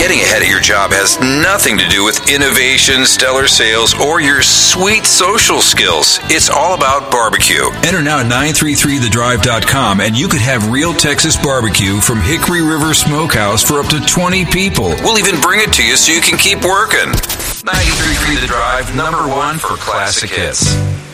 Getting ahead at your job has nothing to do with innovation, stellar sales, or your sweet social skills. It's all about barbecue. Enter now at 933thedrive.com and you could have real Texas barbecue from Hickory River Smokehouse for up to 20 people. We'll even bring it to you so you can keep working. 93.3 The Drive, number one for classic hits.